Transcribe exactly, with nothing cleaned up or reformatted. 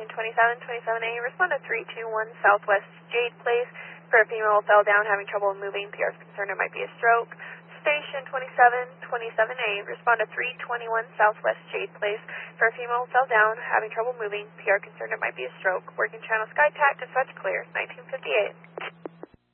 Station twenty-seven, twenty-seven A, respond to three two one Southwest Jade Place for a female who fell down having trouble moving. P R is concerned it might be a stroke. Station twenty-seven, twenty-seven A, respond to three twenty-one Southwest Jade Place for a female who fell down having trouble moving. P R concerned it might be a stroke. Working channel SkyTac, dispatch clear, nineteen fifty-eight.